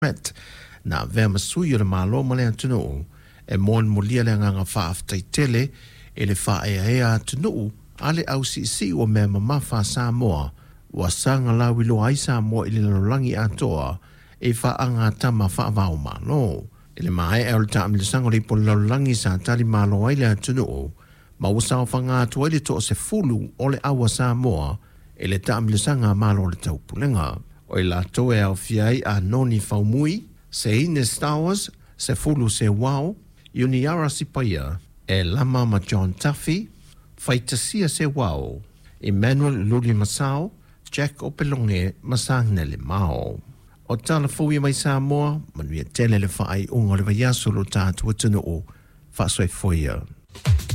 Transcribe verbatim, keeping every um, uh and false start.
Met na vea masui o le malo ma le atunu e mon mulia le nganga whaaftai tele e le wha ea ea atunu ale au si si o mea mamafa Samoa wa sanga lawi lo ai Samoa i le lalangi atoa e wha anga tama wha vau malo. E le mai e o le taam le sanga li po lalangi sa tali malo ai le atunu ma usao whanga atua i le to se fulu o le awa Samoa e le taam le sanga malo le taupulenga. O i la toe au fiai a noni faumui, se ine Star Wars, se fulu se wao, Uniara Sipaia, e lama ma John Tuffy, Faitasia se wao, Emmanuel Luli Masao, Jack Opelonge Masangne le mao. O tala fui mai Samoa, manuia tele le whaai unga le vaiasu lo tātua tunu o, whaasoi foia.